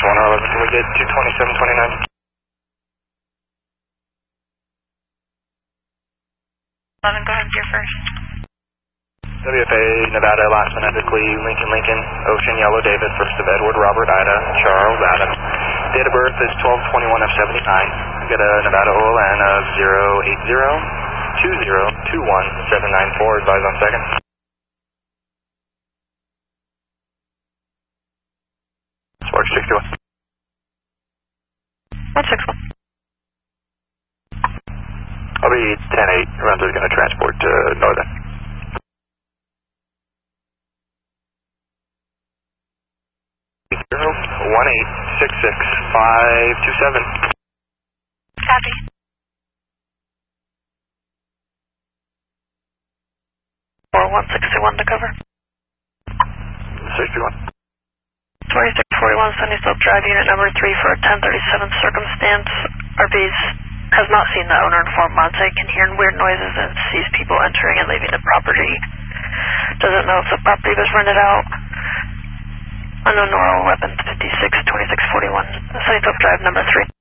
111, can we get 22729? Go ahead, you're first. WFA, Nevada, last phonetically, Lincoln, Ocean, Yellow, David, first of Edward, Robert, Ida, Charles, Adam. Date of birth is 12/21/79. Get a Nevada OLN of 080-2021794. Advise on second. Spark 61. 161. I'll be 10-8. Renzo's going to transport to Northern. Zero 1866527. Copy. Or 161 to cover. 61. 2641 Sunny Slope Drive, Unit number 3 for a 1037 circumstance. RBs has not seen the owner in 4 months. I can hear weird noises and sees people entering and leaving the property. Doesn't know if the property was rented out. Unknown oral weapons 56 2641 Sunny Slope Drive number 3.